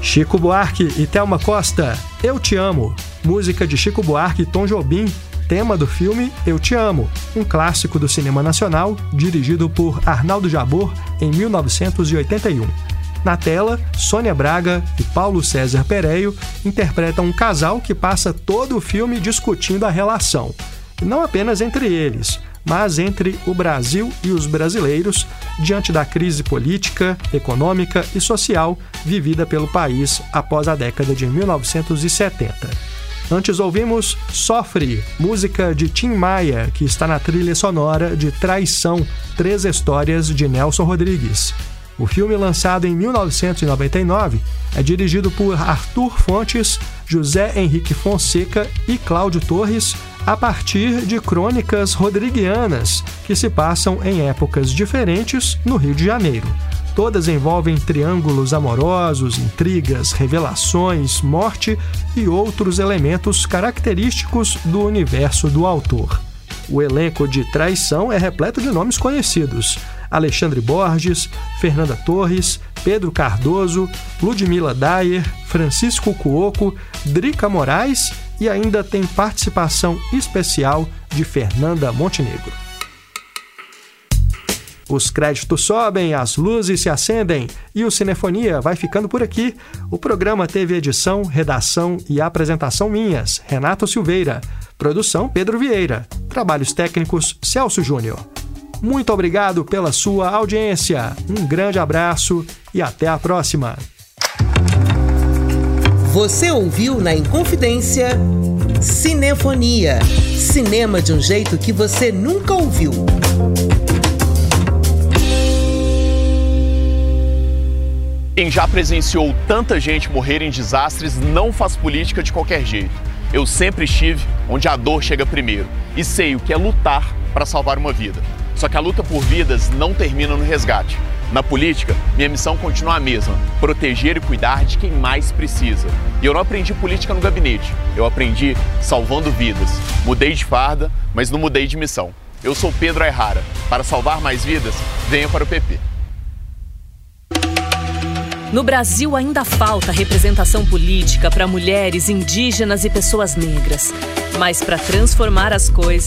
Chico Buarque e Thelma Costa, Eu Te Amo, música de Chico Buarque e Tom Jobim, tema do filme Eu Te Amo, um clássico do cinema nacional, dirigido por Arnaldo Jabor em 1981. Na tela, Sônia Braga e Paulo César Pereio interpretam um casal que passa todo o filme discutindo a relação, e não apenas entre eles, mas entre o Brasil e os brasileiros, diante da crise política, econômica e social vivida pelo país após a década de 1970. Antes ouvimos Sofre, música de Tim Maia, que está na trilha sonora de Traição, 3 histórias de Nelson Rodrigues. O filme, lançado em 1999, é dirigido por Arthur Fontes, José Henrique Fonseca e Cláudio Torres, a partir de crônicas rodriguianas que se passam em épocas diferentes no Rio de Janeiro. Todas envolvem triângulos amorosos, intrigas, revelações, morte e outros elementos característicos do universo do autor. O elenco de Traição é repleto de nomes conhecidos: Alexandre Borges, Fernanda Torres, Pedro Cardoso, Ludmila Dayer, Francisco Cuoco, Drica Moraes e ainda tem participação especial de Fernanda Montenegro. Os créditos sobem, as luzes se acendem e o Cinefonia vai ficando por aqui. O programa teve edição, redação e apresentação minhas, Renato Silveira. Produção, Pedro Vieira. Trabalhos técnicos, Celso Júnior. Muito obrigado pela sua audiência. Um grande abraço e até a próxima. Você ouviu na Inconfidência Cinefonia. Cinema de um jeito que você nunca ouviu. Quem já presenciou tanta gente morrer em desastres não faz política de qualquer jeito. Eu sempre estive onde a dor chega primeiro e sei o que é lutar para salvar uma vida. Só que a luta por vidas não termina no resgate. Na política, minha missão continua a mesma: proteger e cuidar de quem mais precisa. E eu não aprendi política no gabinete, eu aprendi salvando vidas. Mudei de farda, mas não mudei de missão. Eu sou Pedro Ayrara. Para salvar mais vidas, venha para o PP. No Brasil ainda falta representação política para mulheres, indígenas e pessoas negras. Mas para transformar as coisas,